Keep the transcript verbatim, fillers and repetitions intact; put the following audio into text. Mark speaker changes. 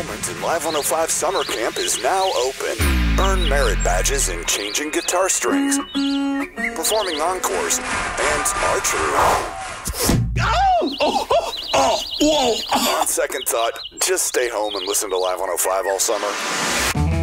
Speaker 1: enrollment in Live one oh five Summer Camp is now open. Earn merit badges in changing guitar strings, performing encores, and archery.
Speaker 2: Oh! Oh! Oh! Oh! Whoa!
Speaker 1: On second thought, just stay home and listen to Live one oh five all summer.